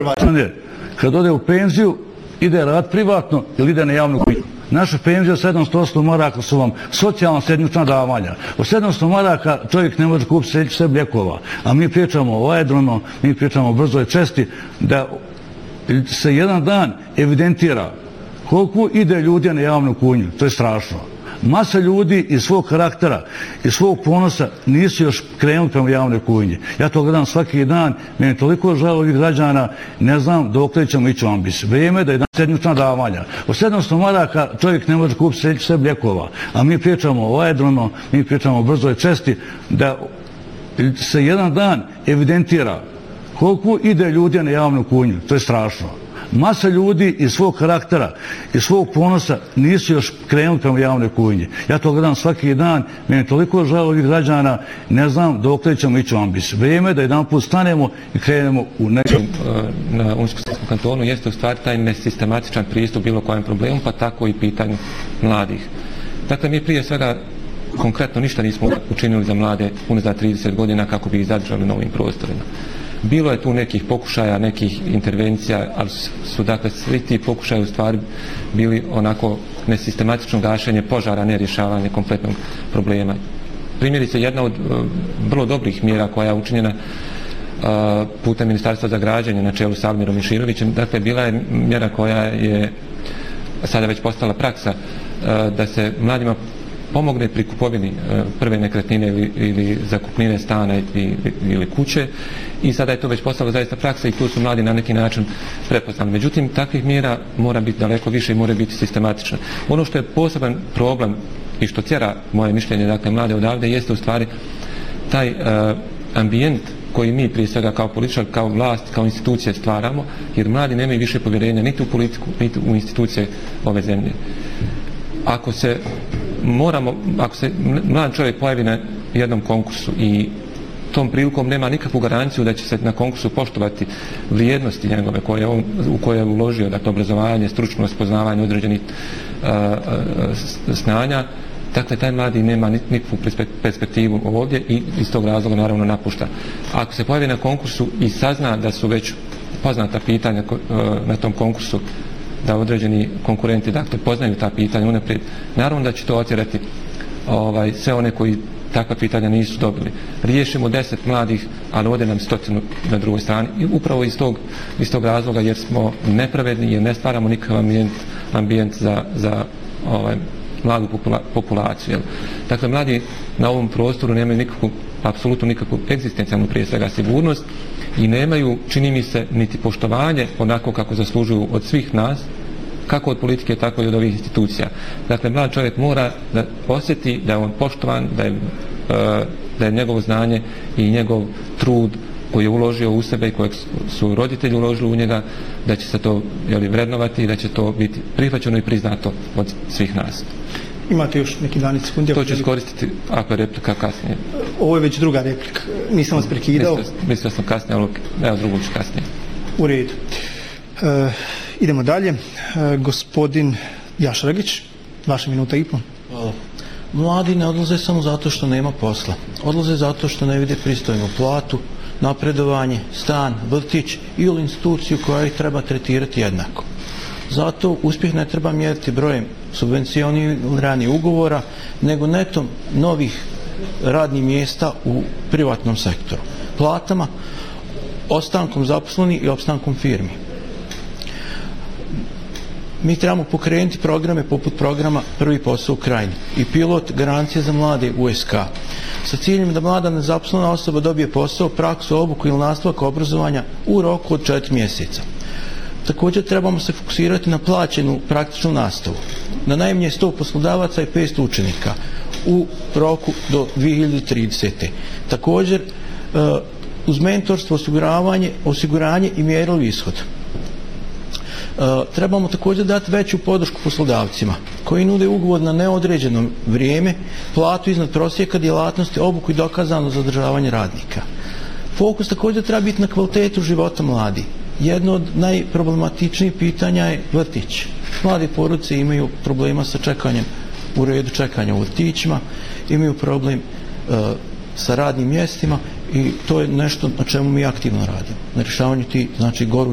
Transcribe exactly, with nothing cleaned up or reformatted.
Kad ode u penziju, ide rad privatno ili ide na javnu kuću. Naša penzija od sedamsto osam maraka su vam socijalna sedmična davanja. Od sedamsto maraka čovjek ne može kupiti sebi lijekova. A mi pričamo o aerodromu, mi pričamo o brzoj cesti, da se jedan dan evidentira koliko ide ljudi na javnu kunju. To je strašno. Masa ljudi iz svog karaktera, iz svog ponosa nisu još krenuli prema javnoj kunji. Ja to gledam svaki dan, meni toliko žao ovih građana, ne znam dokle ćemo ići u ambis. Vrijeme da je dan sedmična davanja. Od sedamsto maraka čovjek ne može kupiti sebi lijekova. A mi pričamo o aerodromu, mi pričamo o brzoj cesti, da se jedan dan evidentira koliko ide ljudi na javnu kunju. To je strašno. Masa ljudi iz svog karaktera, iz svog ponosa nisu još krenuli prema javnoj kunji. Ja to gledam svaki dan, meni toliko žao ovih građana, ne znam dokle ćemo ići u ambis. Vrijeme da jedan put stanemo i krenemo u nekom... Na Unsko-Sanskom kantonu jeste u stvari taj nesistematičan pristup bilo kojem problemu, pa tako i pitanju mladih. Dakle, mi prije svega konkretno ništa nismo učinili za mlade unazad trideset godina kako bi ih zadržali na ovim prostorima. Bilo je tu nekih pokušaja, nekih intervencija, ali su dakle svi ti pokušaji u stvari bili onako nesistematično gašenje požara, ne rješavanje kompletnog problema. Primjerice, jedna od uh, vrlo dobrih mjera koja je učinjena uh, putem Ministarstva za građenje na čelu s Almirom Miširovićem, dakle bila je mjera koja je sada već postala praksa, uh, da se mladima pomogne pri kupovini prve nekretnine ili, ili zakupnine stana ili, ili kuće, i sada je to već postalo zaista praksa i tu su mladi na neki način prepoznali. Međutim, takvih mjera mora biti daleko više i mora biti sistematično. Ono što je poseban problem i što tjera moje mišljenje, dakle, mlade odavde, jeste u stvari taj uh, ambijent koji mi prije svega kao političar, kao vlast, kao institucije stvaramo, jer mladi nemaju više povjerenja niti u politiku, niti u institucije ove zemlje. Ako se moramo, ako se mlad čovjek pojavi na jednom konkursu i tom prilikom nema nikakvu garanciju da će se na konkursu poštovati vrijednosti njegove koje on, u koje je uložio, dakle obrazovanje, stručno spoznavanje određenih uh, uh, znanja, dakle taj mladi nema nikakvu perspektivu ovdje i iz tog razloga naravno napušta. Ako se pojavi na konkursu i sazna da su već poznata pitanja uh, na tom konkursu, da određeni konkurenti dakle poznaju ta pitanja unaprijed, naravno da će to otjerati ovaj, sve one koji takva pitanja nisu dobili. Riješimo deset mladih, ali ode nam stotinu na drugoj strani, i upravo iz tog, iz tog razloga jer smo nepravedni, jer ne stvaramo nikakav ambijent, ambijent za, za ovaj, mladu popula, populaciju. Jel? Dakle, mladi na ovom prostoru nemaju nikakvu, apsolutno nikakvu egzistencijalnu prije svega sigurnost i nemaju, čini mi se, niti poštovanje onako kako zaslužuju od svih nas, kako od politike, tako i od ovih institucija. Dakle, mlad čovjek mora da osjeti da je on poštovan, da je, da je njegovo znanje i njegov trud koji je uložio u sebe i kojeg su roditelji uložili u njega, da će se to jeli, vrednovati i da će to biti prihvaćeno i priznato od svih nas. Imate još neki dvanaest sekundi? To ću iskoristiti ako je replika kasnije. Ovo je već druga replika. Nisam vas prekidao. Mislio, mislio sam kasnije, ali evo drugu ću kasnije. U redu. E, idemo dalje. E, gospodin Jašragić, vaša minuta i pol. Hvala. Mladi ne odlaze samo zato što nema posla. Odlaze zato što ne vide pristojnu platu, napredovanje, stan, vrtić ili instituciju koja ih treba tretirati jednako. Zato uspjeh ne treba mjeriti brojem subvencioniranih ugovora, nego netom novih radnih mjesta u privatnom sektoru, platama, ostankom zaposlenih i opstankom firmi. Mi trebamo pokrenuti programe poput programa Prvi posao u Krajini i pilot garancije za mlade U S K sa ciljem da mlada nezaposlena osoba dobije posao, praksu, obuku ili nastavak obrazovanja u roku od četiri mjeseca. Također trebamo se fokusirati na plaćenu praktičnu nastavu, na najmanje sto poslodavaca i petsto učenika u roku do dvije hiljade tridesete. Također uz mentorstvo, osiguravanje, osiguranje i mjerilo ishod. Trebamo također dati veću podršku poslodavcima koji nude ugovor na neodređeno vrijeme, platu iznad prosjeka djelatnosti, obuku i dokazano zadržavanje radnika. Fokus također treba biti na kvalitetu života mladih. Jedno od najproblematičnijih pitanja je vrtić. Mlade porodice imaju problema sa čekanjem u redu čekanja u vrtićima, imaju problem uh, sa radnim mjestima i to je nešto na čemu mi aktivno radimo. Na rješavanju ti, znači, goru